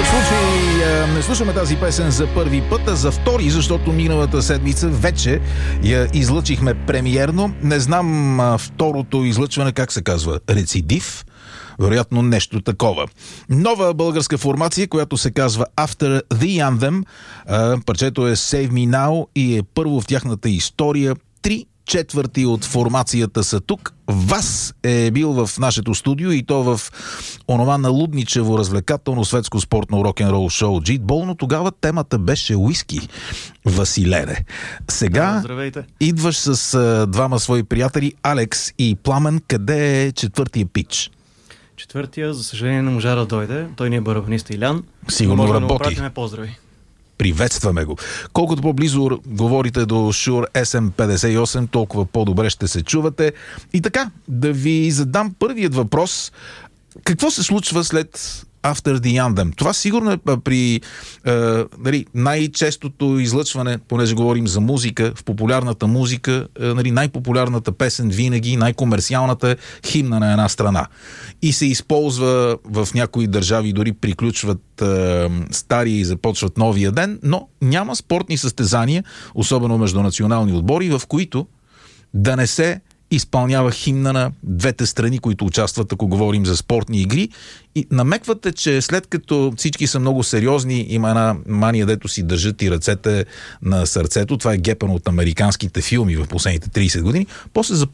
никакъв случай не слушаме тази песен за първи път, а за втори, защото миналата седмица вече я излъчихме премиерно. Не знам второто излъчване как се казва. Рецидив? Вероятно нещо такова. Нова българска формация, която се казва After the Anthem. Парчето е Save Me Now и е първо в тяхната история. 3/4 от формацията са тук. Вас е бил в нашето студио и то в онова налудничево развлекателно светско спортно рок-н-рол шоу Джитбол, но тогава темата беше уиски. Василене. Сега идваш с двама свои приятели Алекс и Пламен. Къде е четвъртия пич? Четвъртия, за съжаление, не можа да дойде. Той ни е барабанист Илян. Сигурно работи. Да поздрави. Приветстваме го. Колкото по-близо говорите до Shure SM58, толкова по-добре ще се чувате. И така, да ви задам първият въпрос. Какво се случва след After the Anthem? Това сигурно е при най-честото излъчване, понеже говорим за музика, в популярната музика, най-популярната песен винаги, най-комерциалната е химна на една страна. И се използва в някои държави, дори приключват стария и започват новия ден, но няма спортни състезания, особено между национални отбори, в които да не се изпълнява химна на двете страни, които участват, ако говорим за спортни игри. И намеквате, че след като всички са много сериозни, има една мания, дето си държат и ръцете на сърцето. Това е гепано от американските филми в последните 30 години. После